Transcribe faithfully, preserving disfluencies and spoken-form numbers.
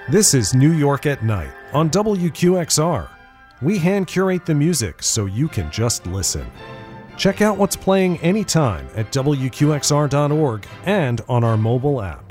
This is New York at Night on W Q X R. We hand curate the music so you can just listen. Check out what's playing anytime at W Q X R dot org and on our mobile app.